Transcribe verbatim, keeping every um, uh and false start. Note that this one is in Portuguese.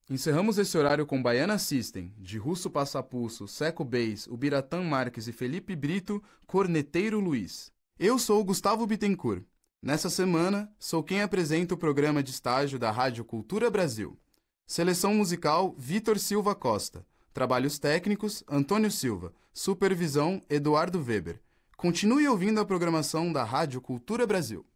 Encerramos esse horário com Baiana System, de Russo Passapulso, Seco Beis, Ubiratã Marques e Felipe Brito, Corneteiro Luiz. Eu sou o Gustavo Bittencourt. Nessa semana, sou quem apresenta o programa de estágio da Rádio Cultura Brasil. Seleção musical, Vitor Silva Costa. Trabalhos técnicos, Antônio Silva. Supervisão, Eduardo Weber. Continue ouvindo a programação da Rádio Cultura Brasil.